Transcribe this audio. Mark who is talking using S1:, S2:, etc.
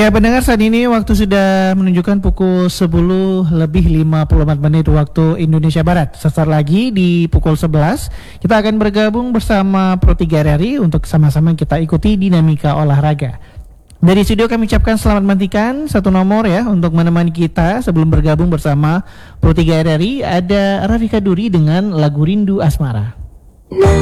S1: Ya pendengar, saat ini waktu sudah menunjukkan pukul 10 lebih 54 menit waktu Indonesia Barat. Sesaat lagi di pukul 11 kita akan bergabung bersama Pro 3 RRI untuk sama-sama kita ikuti dinamika olahraga. Dari studio kami ucapkan selamat menantikan satu nomor ya untuk menemani kita sebelum bergabung bersama Pro 3 RRI. Ada Rafika Duri dengan lagu Rindu Asmara.